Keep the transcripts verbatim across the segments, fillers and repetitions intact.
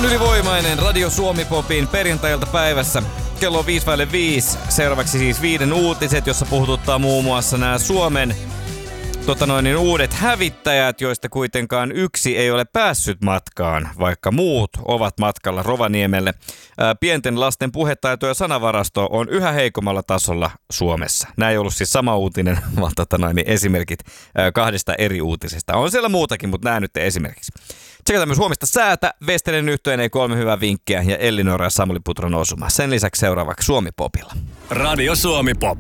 Ihan ylivoimainen Radio Suomi-popin perjantailta päivässä. Kello on viisi vaille viisi. Seuraavaksi siis viiden uutiset, jossa puhututtaa muun muassa nämä Suomen tota noin, niin uudet hävittäjät, joista kuitenkaan yksi ei ole päässyt matkaan, vaikka muut ovat matkalla Rovaniemelle. Ää, pienten lasten puhetaito ja sanavarasto on yhä heikommalla tasolla Suomessa. Nämä ei ollut siis sama uutinen, vaan tota noin, niin esimerkit ää, kahdesta eri uutisesta. On siellä muutakin, mutta nämä nyt esimerkiksi. Tsekataan myös huomista säätä, Vesterin yhteen kolme hyvää vinkkiä ja Ellinora ja Samuli Putron osuma. Sen lisäksi seuraavaksi Suomi-popilla. Radio Suomi-pop.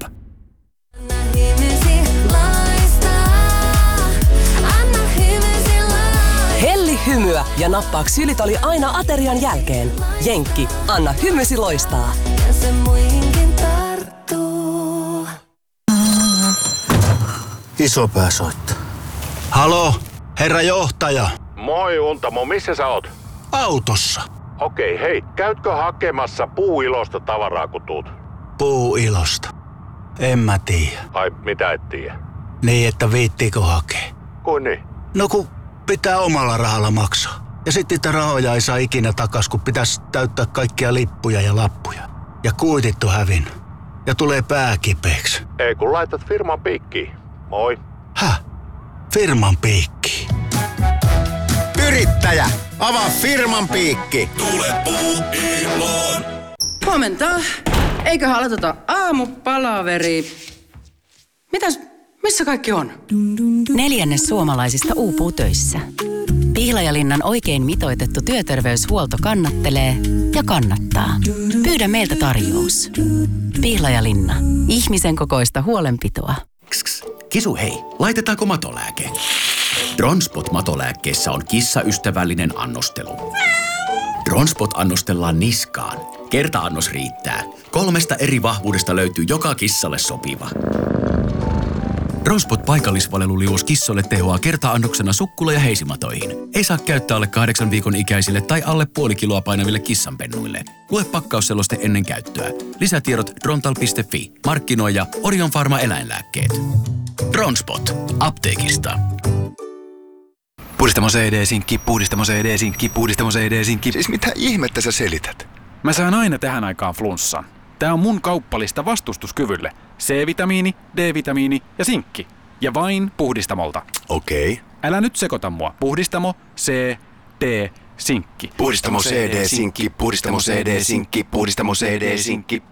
Helli hymyä ja nappaa ksylitoli aina aterian jälkeen. Jenkki, anna hymysi loistaa. Ja se muihinkin tarttuu. Isopää soittaa. Halo, herra johtaja. Moi Untamo, missä sä oot? Autossa. Okei, hei, käytkö hakemassa puuilosta tavaraa kun tuut? Puuilosta. En mä tiedä. Ai, mitä et tiedä? Niin, että viittiikö hakea? Kuin niin? No kun pitää omalla rahalla maksaa. Ja sitten niitä rahoja ei saa ikinä takas, kun pitäisi täyttää kaikkia lippuja ja lappuja. Ja kuitit on hävinnyt. Ja tulee pää kipeäksi. Ei kun laitat firman piikkiin. Moi. Häh? Firman piikkiin. Yrittäjä, avaa firman piikki. Tule puuiloon. Huomenta. Eiköhän aloiteta aamupalaveri. Mitäs, missä kaikki on? Neljännes suomalaisista uupuu töissä. Pihlajalinnan oikein mitoitettu työterveyshuolto kannattelee ja kannattaa. Pyydä meiltä tarjous. Pihlajalinna. Ihmisen kokoista huolenpitoa. Kss, Kisu hei, laitetaanko matolääke? Dronspot-matolääkkeessä on kissaystävällinen annostelu. Dronspot annostellaan niskaan. Kerta-annos riittää. Kolmesta eri vahvuudesta löytyy joka kissalle sopiva. Dronspot paikallisvaleluliuos kissoille tehoaa kerta-annoksena sukkula- ja heisimatoihin. Ei saa käyttää alle kahdeksan viikon ikäisille tai alle puoli kiloa painaville kissanpennuille. Lue pakkausseloste ennen käyttöä. Lisätiedot drontal piste fi. Markkinoija Orion Pharma eläinlääkkeet. Dronspot. Apteekista. Puhdistamo C D-sinkki, puhdistamo C D-sinkki, puhdistamo C D-sinkki. Siis mitä ihmettä sä selität? Mä saan aina tähän aikaan flunssan. Tää on mun kauppalista vastustuskyvylle. C-vitamiini, D-vitamiini ja sinkki. Ja vain Puhdistamolta. Okei. Okay. Älä nyt sekoita mua. Puhdistamo, C, D, sinkki. Puhdistamo C D-sinkki, puhdistamo C D-sinkki, puhdistamo C D-sinkki.